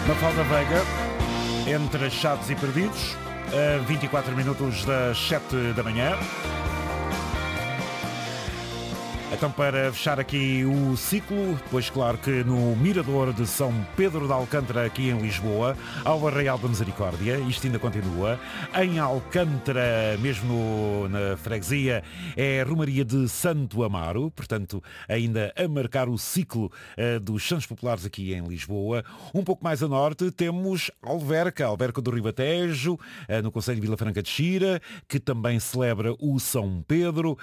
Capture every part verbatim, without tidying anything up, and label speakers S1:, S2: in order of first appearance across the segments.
S1: Mafalda Veiga, entre achados e perdidos, a vinte e quatro minutos das sete da manhã. Então, para fechar aqui o ciclo, pois claro que no Mirador de São Pedro de Alcântara, aqui em Lisboa, ao Arraial da Misericórdia, isto ainda continua. Em Alcântara, mesmo no, na freguesia, é a Romaria de Santo Amaro, portanto, ainda a marcar o ciclo uh, dos Santos Populares aqui em Lisboa. Um pouco mais a norte temos Alverca, Alverca do Ribatejo, uh, no concelho de Vila Franca de Xira, que também celebra o São Pedro.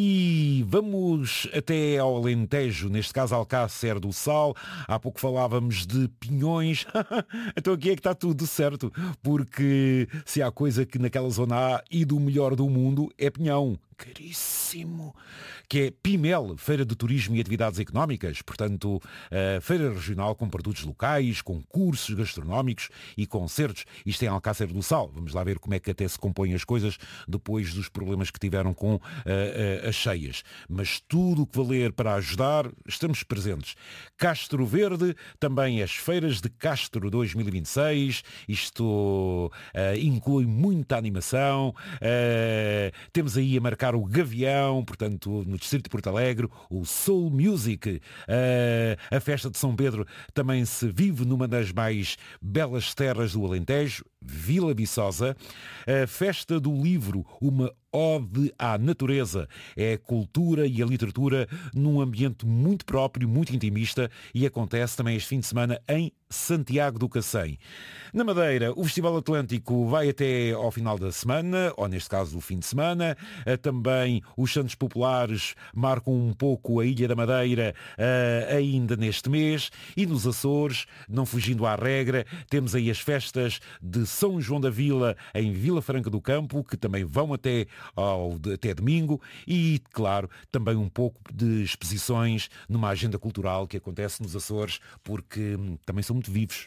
S1: E vamos até ao Alentejo, neste caso Alcácer do Sal. Há pouco falávamos de pinhões. Então aqui é que está tudo certo, porque se há coisa que naquela zona há e do melhor do mundo é pinhão. Caríssimo, que é Pimel, Feira de Turismo e Atividades Económicas, portanto, a feira regional com produtos locais, concursos gastronómicos e concertos. Isto é em Alcácer do Sal. Vamos lá ver como é que até se compõem as coisas depois dos problemas que tiveram com uh, uh, as cheias. Mas tudo o que valer para ajudar, estamos presentes. Castro Verde, também as feiras de Castro dois mil e vinte e seis, isto uh, inclui muita animação, uh, temos aí a marcar o Gavião, portanto, no distrito de Porto Alegre, o Soul Music. Uh, a festa de São Pedro também se vive numa das mais belas terras do Alentejo, Vila Viçosa. A festa do livro, uma ode à natureza. É a cultura e a literatura num ambiente muito próprio, muito intimista, e acontece também este fim de semana em Santiago do Cacém. Na Madeira, o Festival Atlântico vai até ao final da semana, ou neste caso do fim de semana. Também os Santos Populares marcam um pouco a Ilha da Madeira ainda neste mês. E nos Açores, não fugindo à regra, temos aí as festas de São João da Vila em Vila Franca do Campo, que também vão até Ao, até domingo, e, claro, também um pouco de exposições numa agenda cultural que acontece nos Açores, porque hum, também são muito vivos.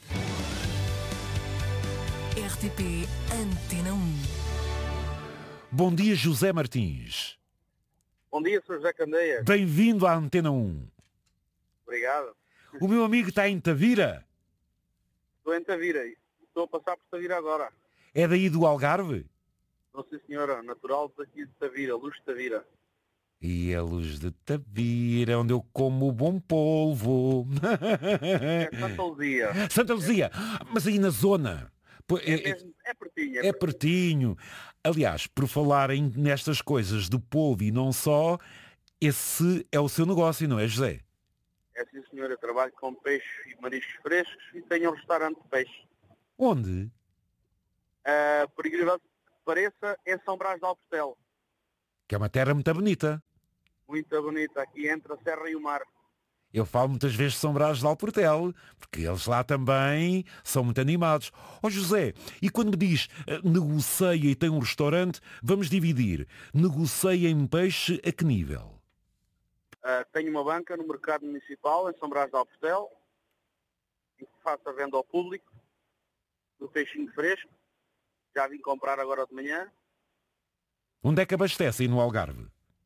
S2: R T P Antena um.
S1: Bom dia, José Martins.
S3: Bom dia, senhor José Candeia.
S1: Bem-vindo à Antena um.
S3: Obrigado.
S1: O meu amigo está em Tavira.
S3: Estou em Tavira. Estou a passar por Tavira agora.
S1: É daí do Algarve?
S3: Não sei, senhora, natural daqui de Tavira, Luz de Tavira.
S1: E a Luz de Tavira, onde eu como o bom polvo.
S3: É Santa Luzia.
S1: Santa Luzia, mas aí na zona.
S3: É, é, mesmo, é pertinho. É,
S1: é pertinho. Aliás, por falarem nestas coisas do polvo e não só, esse é o seu negócio, não é, José?
S3: É sim, senhora. Eu trabalho com peixe e mariscos frescos e tenho um restaurante de peixe.
S1: Onde?
S3: Uh, por incrível que pareça, é São Brás de Alportel.
S1: Que é uma terra muito bonita.
S3: Muito bonita, aqui entre a serra e o mar.
S1: Eu falo muitas vezes de São Brás de Alportel, porque eles lá também são muito animados. Ó José, e quando me diz uh, negocia e tem um restaurante, vamos dividir. Negocia em peixe a que nível?
S3: Uh, tenho uma banca no mercado municipal, em São Brás de Alportel, em que faço a venda ao público do peixinho fresco. Já vim comprar agora de manhã.
S1: Onde é que abastece aí no Algarve?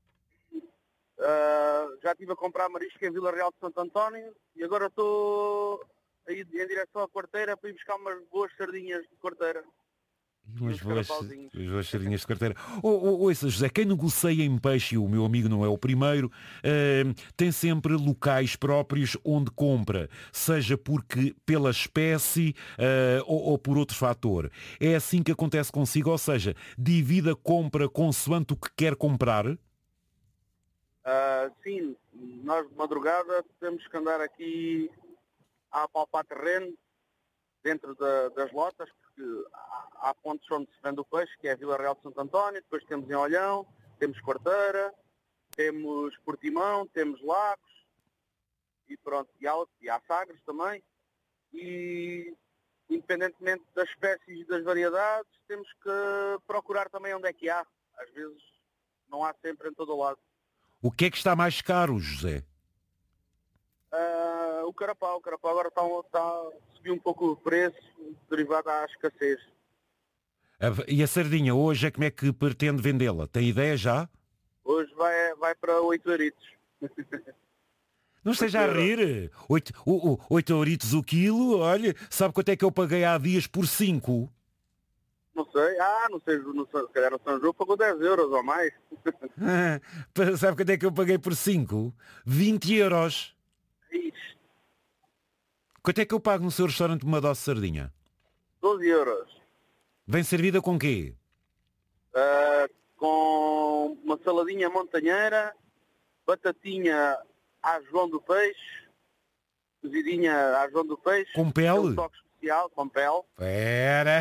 S3: Uh, já estive a comprar marisco em Vila Real de Santo António e agora estou aí em direção à Quarteira para ir buscar umas boas sardinhas de Quarteira.
S1: Umas boas, umas boas sardinhas de Quarteira. Oh, oh, ouça, José, quem negocia em peixe, o meu amigo não é o primeiro, uh, tem sempre locais próprios onde compra, seja porque pela espécie uh, ou, ou por outro fator. É assim que acontece consigo, ou seja, divide a compra consoante o que quer comprar?
S3: Uh, sim, nós de madrugada temos que andar aqui a apalpar terreno dentro da, das lotas, porque há, há pontos onde se vende o peixe, que é a Vila Real de Santo António, depois temos em Olhão, temos Quarteira, temos Portimão, temos Lagos, e pronto, e há, e há Sagres também, e independentemente das espécies e das variedades, temos que procurar também onde é que há. Às vezes não há sempre em todo o lado.
S1: O que é que está mais caro, José?
S3: Uh, o carapau, o carapau agora está, está a subir um pouco o preço, derivado à escassez.
S1: E a sardinha, hoje é como é que pretende vendê-la? Tem ideia já?
S3: Hoje vai, vai para oito euritos.
S1: Não esteja a rir. Oito, o, o, oito euritos o quilo, olha, sabe quanto é que eu paguei há dias por cinco?
S3: Não sei. Ah, não sei, não sei, se calhar no São João pagou dez euros ou mais.
S1: Sabe quanto é que eu paguei por cinco? vinte euros.
S3: Ixi,
S1: Quanto é que eu pago no seu restaurante uma dose de sardinha?
S3: doze euros.
S1: Vem servida com quê?
S3: Ah, com uma saladinha montanheira, batatinha à João do Peixe, cozidinha à João do Peixe.
S1: Com
S3: Um
S1: pele?
S3: toque especial, com pele.
S1: Pera.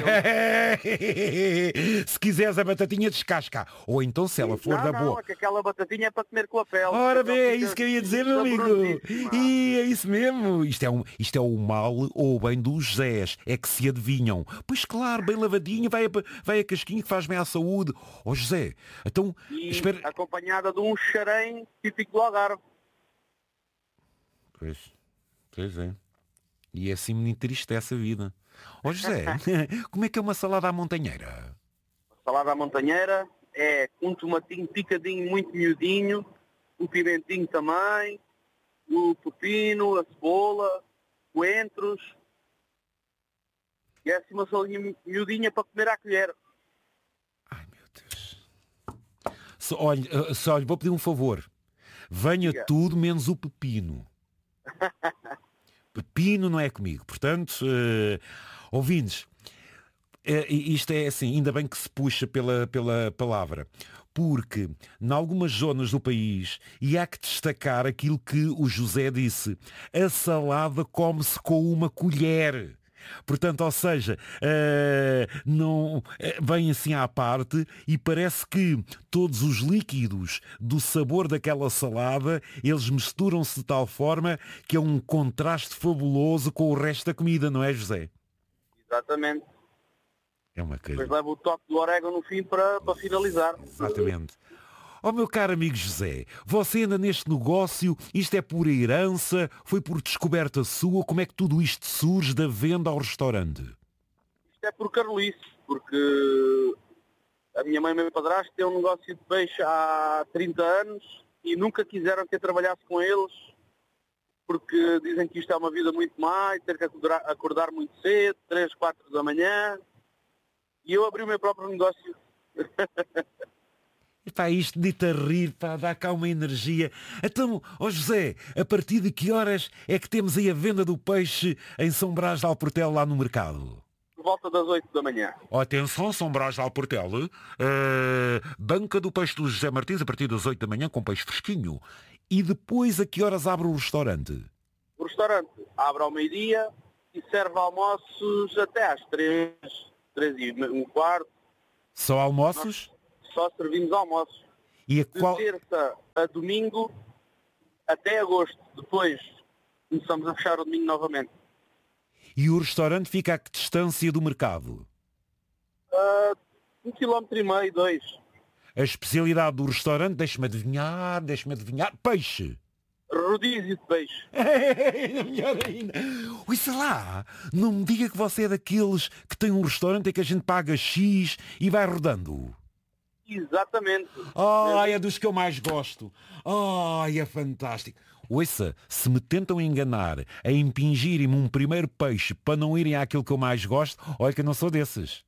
S1: Se quiseres a batatinha, descasca. Ou então, se ela for
S3: não,
S1: da
S3: não,
S1: boa.
S3: é que aquela batatinha é para comer com a pele.
S1: Ora
S3: Então
S1: bem, é
S3: fica
S1: isso que eu ia dizer, meu amigo.
S3: saborosíssima.
S1: E é isso mesmo. Isto é, um, isto é o mal ou o bem dos Zés. É que se adivinham. Pois claro, bem lavadinho, vai a, vai a casquinha que faz bem à saúde. Ó José, então,
S3: E
S1: espera...
S3: acompanhada de um xarém típico do Algarve.
S1: Pois, pois é. E é assim me entristece a vida. Ó José, como é que é uma salada à montanheira?
S3: Salada à montanheira é um tomatinho picadinho muito miudinho, um pimentinho também, o pepino, a cebola, coentros. E é assim uma saladinha miudinha para comer à colher.
S1: Ai, meu Deus. Só, olha, só, olha, vou pedir um favor. Venha
S3: Diga.
S1: tudo menos o pepino. Pepino não é comigo. Portanto, uh, ouvintes, uh, isto é assim, ainda bem que se puxa pela, pela palavra. Porque, em algumas zonas do país, e há que destacar aquilo que o José disse, a salada come-se com uma colher. Portanto, ou seja, uh, não, uh, vem assim à parte e parece que todos os líquidos do sabor daquela salada, eles misturam-se de tal forma que é um contraste fabuloso com o resto da comida, não é, José?
S3: Exatamente.
S1: É uma coisa.
S3: Depois leva o toque do orégano no fim para, para finalizar.
S1: Exatamente. Ó meu caro amigo José, você anda neste negócio, isto é por herança, foi por descoberta sua, como é que tudo isto surge da venda ao restaurante?
S3: Isto é por Carolice, porque a minha mãe e o meu padrasto têm um negócio de peixe há trinta anos e nunca quiseram que eu trabalhasse com eles, porque dizem que isto é uma vida muito má e ter que acordar, acordar muito cedo, três, quatro da manhã, e eu abri o meu próprio negócio.
S1: E pá, isto de-te a rir, pá, dá cá uma energia. Então, ó José, a partir de que horas é que temos aí a venda do peixe em São Brás de Alportel lá no mercado?
S3: Por volta das oito da manhã.
S1: Oh, atenção, São Brás de Alportel, uh, banca do peixe do José Martins a partir das oito da manhã com peixe fresquinho. E depois a que horas abre o restaurante?
S3: O restaurante abre ao meio-dia e serve almoços até às três, três e um quarto.
S1: Só almoços?
S3: Só servimos almoços.
S1: E a
S3: De
S1: qual...
S3: terça a domingo até agosto. Depois começamos a fechar o domingo novamente.
S1: E o restaurante fica a que distância do mercado?
S3: Uh, um quilómetro e meio, dois.
S1: A especialidade do restaurante, deixa-me adivinhar, deixa-me adivinhar, peixe.
S3: Rodízio de peixe.
S1: Melhor ainda. Ui, sei lá, não me diga que você é daqueles que tem um restaurante em que a gente paga X e vai rodando.
S3: Exatamente.
S1: Ai, é dos que eu mais gosto. Ai, é fantástico. Ouça, se me tentam enganar a impingirem-me um primeiro peixe para não irem àquilo que eu mais gosto, olha que eu não sou desses.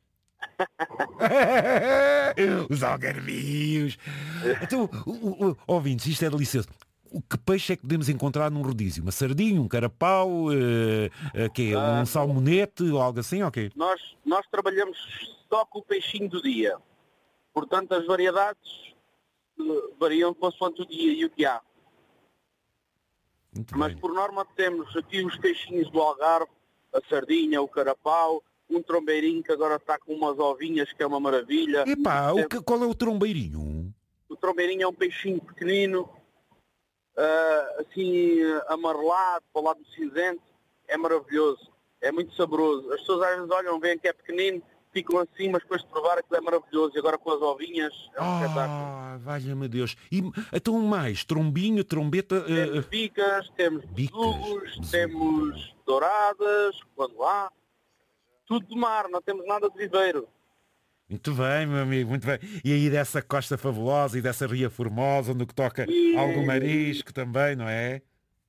S1: Os algarvios. Então, o, o, ouvintes, isto é delicioso. O que peixe é que podemos encontrar num rodízio? Uma sardinha, um carapau, uh, uh, quê? um salmonete ou algo assim? Okay.
S3: Nós, nós trabalhamos só com o peixinho do dia. Portanto, as variedades uh, variam consoante o dia e o que há.
S1: Muito
S3: Mas,
S1: bem.
S3: por norma, temos aqui os peixinhos do Algarve, a sardinha, o carapau, um trombeirinho que agora está com umas ovinhas, que é uma maravilha.
S1: Epá, o que, qual é o trombeirinho?
S3: O trombeirinho é um peixinho pequenino, uh, assim, amarelado, para o lado do cinzento. É maravilhoso, é muito saboroso. As pessoas às vezes olham, veem que é pequenino, ficam assim, mas depois de provar aquilo é maravilhoso. E agora com as ovinhas, é um espetáculo.
S1: Ah, valha-me Deus. E então mais, trombinho, trombeta...
S3: Temos
S1: Uh,
S3: bicas, temos
S1: Bicas,
S3: besugos,
S1: besugos.
S3: temos douradas, quando há. Tudo do mar, não temos nada de viveiro.
S1: muito bem, meu amigo, muito bem. E aí dessa costa fabulosa e dessa ria formosa, onde que toca
S3: E-
S1: algum marisco também, não é?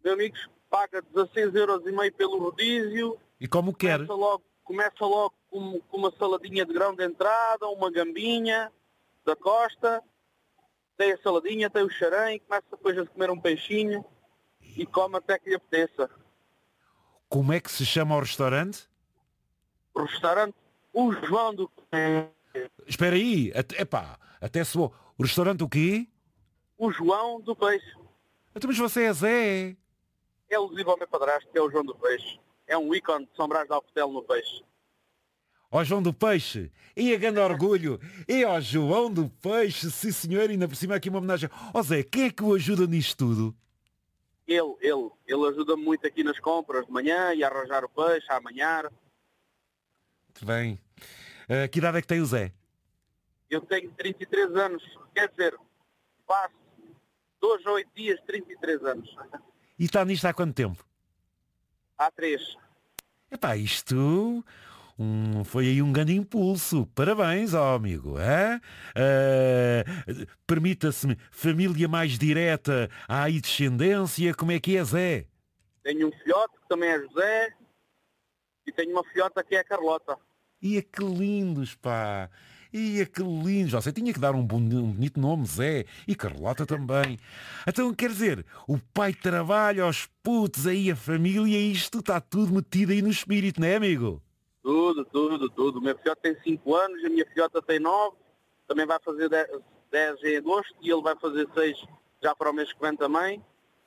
S3: meu amigo paga dezasseis euros e meio pelo rodízio.
S1: E como quer.
S3: Começa logo, começa logo com, com uma saladinha de grão de entrada, uma gambinha da costa, tem a saladinha, tem o xarém, começa depois a comer um peixinho e come até que lhe apeteça.
S1: Como é que se chama o restaurante?
S3: O restaurante, o João do...
S1: Espera aí, até, epá, até soou. O restaurante o quê?
S3: O João do Peixe.
S1: Então, mas você é Zé.
S3: É alusivo ao meu padrasto, que é o João do Peixe. É um ícone de São Brás de Alcotel no Peixe.
S1: Ó João do Peixe, e a grande orgulho, e ó João do Peixe, sim senhor, ainda por cima aqui uma homenagem. Ó Zé, quem é que o ajuda nisto tudo?
S3: Ele, ele, ele ajuda-me muito aqui nas compras de manhã e a arranjar o peixe, a amanhar.
S1: Muito bem. Uh, que idade é que tem o Zé?
S3: Eu tenho trinta e três anos, quer dizer, faço dois a oito dias, trinta e três anos.
S1: E está nisto há quanto tempo?
S3: Há três.
S1: Epá, isto um, foi aí um grande impulso. Parabéns, ó amigo. É? Uh, permita-se-me, família mais direta, há aí descendência, como é que é, Zé?
S3: Tenho um filhote, que também é José, e tenho uma filhota que é a Carlota.
S1: Ia que lindos, pá! Ia que lindos! Você tinha que dar um bonito nome, Zé. E Carlota também. Então, quer dizer, o pai trabalha, aos putos, aí a família, e isto está tudo metido aí no espírito, não é, amigo?
S3: Tudo, tudo, tudo. O meu filhote tem cinco anos, a minha filhota tem nove, também vai fazer dez em agosto, e ele vai fazer seis já para o mês que vem também.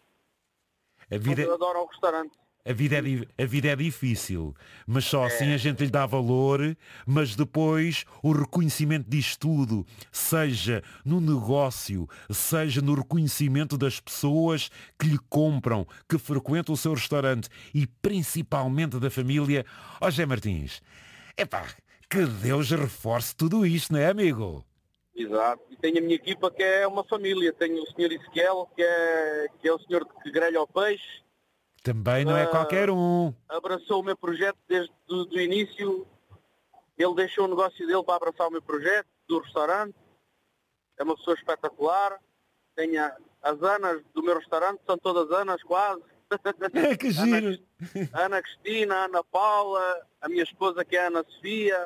S1: A vida...
S3: Eu adoro o restaurante.
S1: A vida, é, a vida é difícil, mas só assim a gente lhe dá valor, mas depois o reconhecimento disto tudo, seja no negócio, seja no reconhecimento das pessoas que lhe compram, que frequentam o seu restaurante e principalmente da família. Ó José Martins, epá, que Deus reforce tudo isto, não é, amigo?
S3: Exato. E tenho a minha equipa que é uma família. Tenho o senhor Ezequiel, que é, que é o senhor que grelha o peixe.
S1: Também não é uh, qualquer um.
S3: Abraçou o meu projeto desde o início. Ele deixou o negócio dele para abraçar o meu projeto do restaurante. É uma pessoa espetacular. Tenho a, as Anas do meu restaurante, são todas Anas quase.
S1: É que giro.
S3: Ana, Ana Cristina, Ana Paula, a minha esposa que é a Ana Sofia.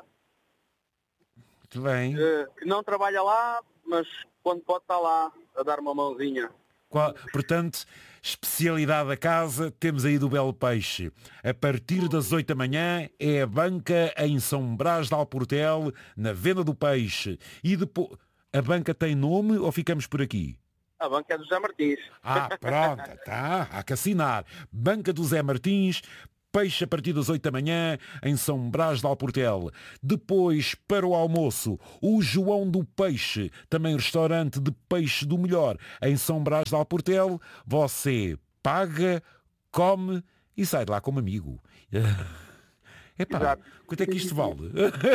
S1: Muito bem.
S3: Uh, que não trabalha lá, mas quando pode estar lá a dar uma mãozinha.
S1: Qual, portanto, especialidade da casa, temos aí do Belo Peixe. A partir das oito da manhã é a banca em São Brás de Alportel, na venda do peixe. E depois, a banca tem nome ou ficamos por aqui?
S3: A banca é do José Martins.
S1: Ah, pronto, tá, há que assinar. Banca do José Martins, peixe a partir das oito da manhã, em São Brás de Alportel. Depois, para o almoço, o João do Peixe, também restaurante de peixe do melhor, em São Brás de Alportel. Você paga, come e sai de lá como amigo. Epá,
S3: Exato.
S1: Quanto é que isto vale?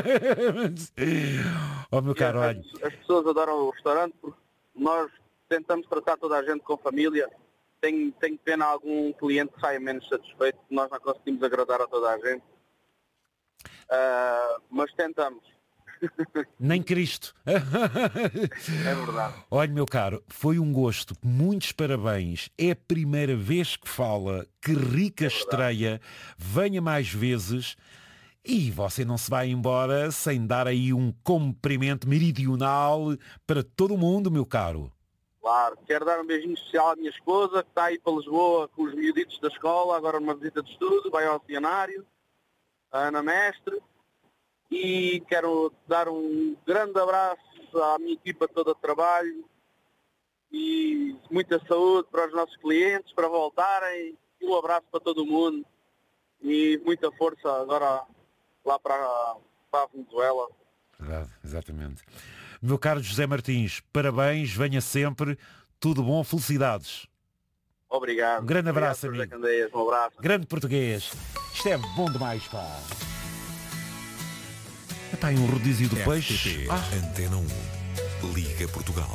S1: Oh, meu caro, olha.
S3: As, as pessoas adoram o restaurante porque nós tentamos tratar toda a gente com família. Tenho, tenho pena algum cliente que saia menos satisfeito, nós não conseguimos agradar a toda a gente. Uh, mas tentamos.
S1: Nem Cristo.
S3: É verdade.
S1: Olha, meu caro, foi um gosto. Muitos parabéns. É a primeira vez que fala. Que rica é estreia. Venha mais vezes. E você não se vai embora sem dar aí um cumprimento meridional para todo mundo, meu caro.
S3: Claro, quero dar um beijinho especial à minha esposa, que está aí para Lisboa com os miuditos da escola, agora numa visita de estudo, vai ao oceanário, a Ana Mestre, e quero dar um grande abraço à minha equipa toda de trabalho, e muita saúde para os nossos clientes, para voltarem, e um abraço para todo mundo, e muita força agora lá para, para a Venezuela.
S1: Verdade, exatamente. Meu caro José Martins, parabéns, venha sempre, tudo bom, felicidades.
S3: Obrigado.
S1: Um grande abraço,
S3: Obrigado,
S1: amigo.
S3: Candeias, um abraço.
S1: Grande português. Isto é bom demais, pá. Epá, um rodízio do peixe.
S2: Ah. Antena um, Liga Portugal.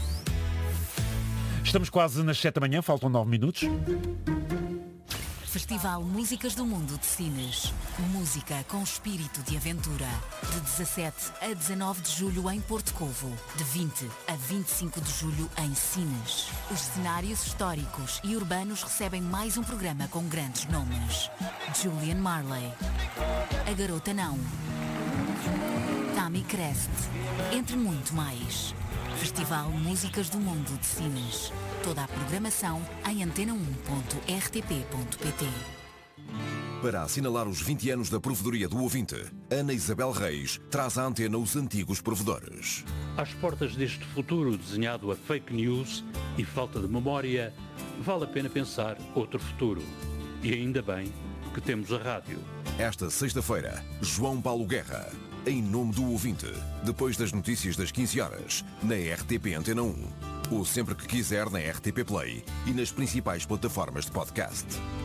S1: Estamos quase nas sete da manhã, faltam nove minutos.
S2: Festival.
S4: Festival Músicas do Mundo de Sines. Música com espírito de aventura. De dezassete a dezanove de julho em Porto Covo. De vinte a vinte e cinco de julho em Sines. Os cenários históricos e urbanos recebem mais um programa com grandes nomes. Julian Marley. A Garota Não. Tammy Crest. Entre muito mais. Festival Músicas do Mundo de Sines. Toda a programação em antena um ponto r t p ponto p t.
S2: Para assinalar os vinte anos da Provedoria do Ouvinte, Ana Isabel Reis traz à antena os antigos provedores.
S5: Às portas deste futuro desenhado a fake news e falta de memória, vale a pena pensar outro futuro. E ainda bem que temos a rádio.
S2: Esta sexta-feira, João Paulo Guerra, em nome do ouvinte, depois das notícias das quinze horas, na R T P Antena um. Ou sempre que quiser na R T P Play e nas principais plataformas de podcast.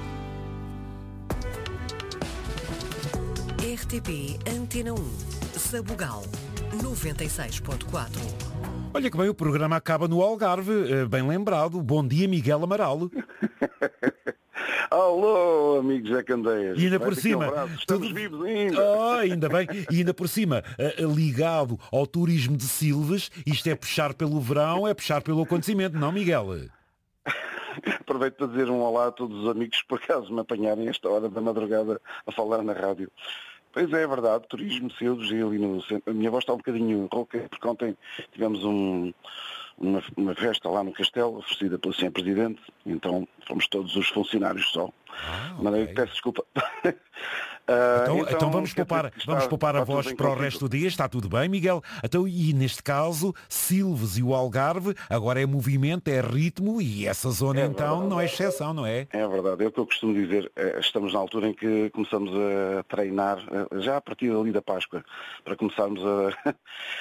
S6: R T P Antena um, Sabugal, noventa e seis ponto quatro.
S1: Olha que bem, o programa acaba no Algarve, bem lembrado. Bom dia, Miguel Amaral.
S7: Alô, amigos Zé Candeias.
S1: E ainda por cima,
S7: um estamos
S1: tudo...
S7: vivos ainda.
S1: Oh, ainda bem. E ainda por cima, uh, ligado ao turismo de Silves, isto é puxar pelo verão, é puxar pelo acontecimento, não, Miguel?
S7: Aproveito para dizer um olá a todos os amigos que por acaso me apanharem esta hora da madrugada a falar na rádio. Pois é, é verdade, turismo de Silves e ali no centro. A minha voz está um bocadinho rouca, porque ontem tivemos um... Uma, uma festa lá no Castelo, oferecida pelo senhor Presidente, então fomos todos os funcionários só. Ah, okay. Mas eu peço desculpa. uh,
S1: então, então, então vamos poupar, está, vamos poupar a voz para o resto do dia, está tudo bem, Miguel? Então, e neste caso, Silves e o Algarve, agora é movimento, é ritmo e essa zona é então verdade. Não é exceção, não é? É
S7: verdade, é o que eu costumo dizer, estamos na altura em que começamos a treinar, já a partir ali da Páscoa, para começarmos a...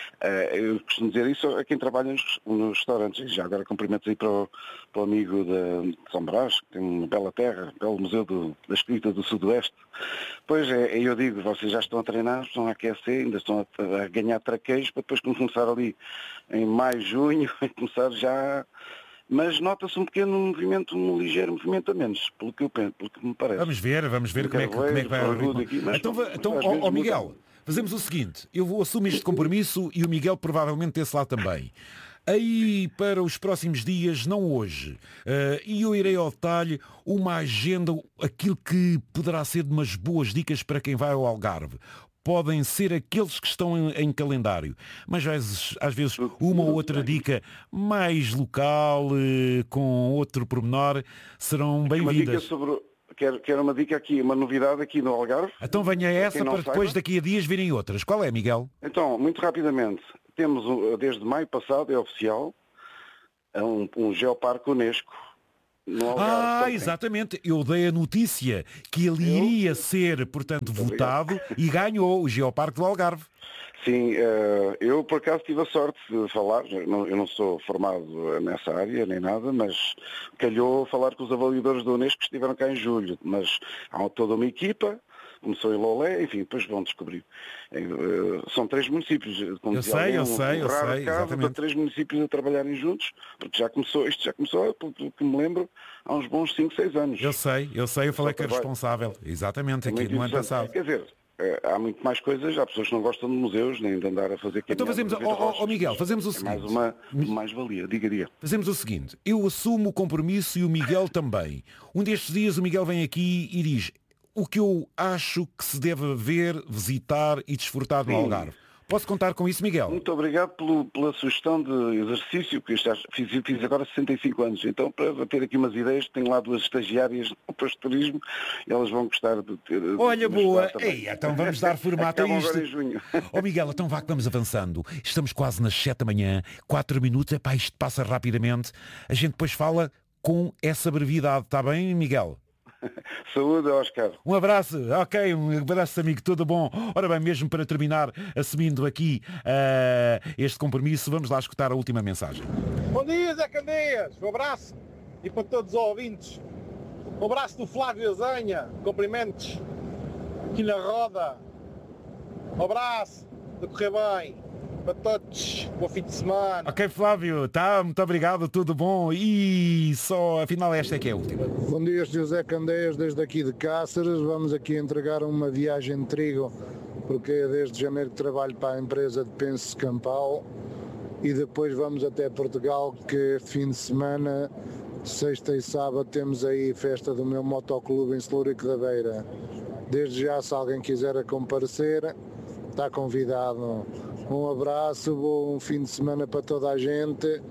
S7: eu costumo dizer isso a quem trabalha nos, nos restaurantes, já agora cumprimentos aí para o, para o amigo de São Brás, que tem uma bela terra, belo Museu do, da Escrita do Sudoeste. Pois é, eu digo, vocês já estão a treinar, estão a aquecer, ainda estão a, a ganhar traqueios, para depois começar ali em maio, junho, e começar já... Mas nota-se um pequeno movimento, um ligeiro movimento a menos, pelo que eu penso, pelo que me parece.
S1: Vamos ver, vamos ver como é, que, como é que vai o ritmo. Aqui, mas, então, mas, então ó, ó Miguel, fazemos o seguinte, eu vou assumir este compromisso e o Miguel provavelmente desse lá também. Aí para os próximos dias, não hoje, uh, e eu irei ao detalhe uma agenda, aquilo que poderá ser de umas boas dicas para quem vai ao Algarve. Podem ser aqueles que estão em, em calendário, mas às vezes, às vezes uma ou outra dica mais local, uh, com outro pormenor, serão bem-vindas.
S7: Quero, quero uma dica aqui, uma novidade aqui no Algarve.
S1: Então venha essa para
S7: saiba.
S1: Depois daqui a dias virem outras. Qual é, Miguel?
S7: Então, muito rapidamente, temos desde maio passado, é oficial, um, um geoparque Unesco no Algarve.
S1: Ah,
S7: também.
S1: Exatamente. Eu dei a notícia que ele eu... iria ser, portanto, votado e ganhou o geoparque do Algarve.
S7: Sim, eu por acaso tive a sorte de falar, eu não sou formado nessa área nem nada, mas calhou falar com os avaliadores do Unesco que estiveram cá em julho, mas há toda uma equipa, começou em Lolé, enfim, depois vão descobrir. São três municípios, como
S1: eu sei, eu sei, eu sei,
S7: caso de três municípios a trabalharem juntos, porque já começou, isto já começou, pelo que me lembro, há uns bons cinco, seis anos.
S1: Eu sei, eu sei, eu falei que é responsável, exatamente, aqui no ano passado.
S7: Quer dizer, há muito mais coisas, há pessoas que não gostam de museus, nem de andar a fazer...
S1: Então fazemos, ó oh, oh, Miguel, fazemos o
S7: é
S1: seguinte...
S7: mais uma mais-valia, diga, diga.
S1: Fazemos o seguinte, eu assumo o compromisso e o Miguel também. Um destes dias o Miguel vem aqui e diz o que eu acho que se deve ver, visitar e desfrutar no Algarve. Posso contar com isso, Miguel?
S7: Muito obrigado pelo, pela sugestão de exercício, que eu fiz, fiz agora sessenta e cinco anos, então para ter aqui umas ideias, tenho lá duas estagiárias no posto de turismo e elas vão gostar de ter...
S1: Olha, de boa! Ei, então vamos dar formato a isto.
S7: Agora em junho.
S1: Ó oh, Miguel, então vá que vamos avançando. Estamos quase nas sete da manhã, quatro minutos, epá, isto passa rapidamente. A gente depois fala com essa brevidade, está bem, Miguel?
S7: Saúde, Oscar.
S1: Um abraço, ok, um abraço, amigo, tudo bom. Ora bem, mesmo para terminar, assumindo aqui uh, este compromisso, vamos lá escutar a última mensagem.
S8: Bom dia, Zé Candeias, um abraço e para todos os ouvintes. Um abraço do Flávio Azanha, cumprimentos aqui na roda. Um abraço, de correr bem. para todos. Bom fim de semana.
S1: Ok, Flávio, tá, muito obrigado, tudo bom. E só, afinal, esta é que é a última.
S9: Bom dia, José Candeias, desde aqui de Cáceres. Vamos aqui entregar uma viagem de trigo, porque é desde janeiro que trabalho para a empresa de Penso Campal. E depois vamos até Portugal, que este fim de semana, sexta e sábado, temos aí festa do meu motoclube em Celúrico da Beira. Desde já, se alguém quiser comparecer, está convidado. Um abraço, bom fim de semana para toda a gente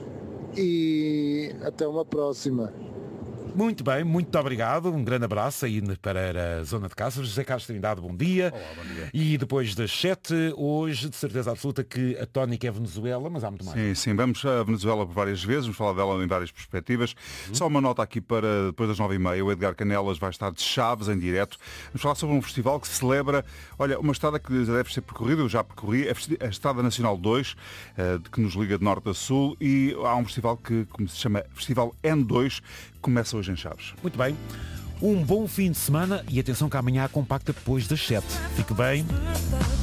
S9: e até uma próxima.
S1: Muito bem, muito obrigado. Um grande abraço aí para a zona de Cáceres. José Carlos Trindade, bom dia.
S10: Olá, bom dia.
S1: E depois das sete, hoje, de certeza absoluta que a tónica é Venezuela, mas há muito mais.
S10: Sim, sim, vamos a Venezuela por várias vezes, vamos falar dela em várias perspectivas. Uhum. Só uma nota aqui para depois das nove e meia, o Edgar Canelas vai estar de Chaves em direto. Vamos falar sobre um festival que celebra, olha, uma estrada que deve ser percorrida, eu já percorri, a Estrada Nacional dois, que nos liga de norte a sul, e há um festival que, como se chama, Festival N dois, começa hoje em Chaves.
S1: Muito bem. Um bom fim de semana e atenção que amanhã há compacta depois das sete. Fique bem.